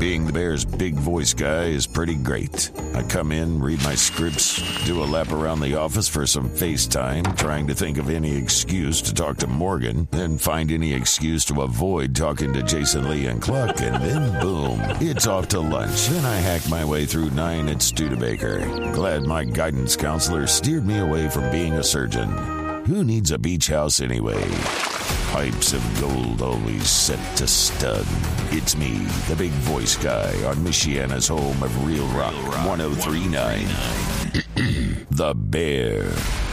Being the Bears' big voice guy is pretty great. I come in, read my scripts, do a lap around the office for some FaceTime, trying to think of any excuse to talk to Morgan, then find any excuse to avoid talking to Jason Lee and Cluck, and then boom, it's off to lunch, and I hack my way through 9 at Studebaker. Glad my guidance counselor steered me away from being a surgeon. Who needs a beach house anyway? Pipes of gold always set to stud. It's me, the big voice guy, on Michiana's home of Real Rock 1039. The Bear.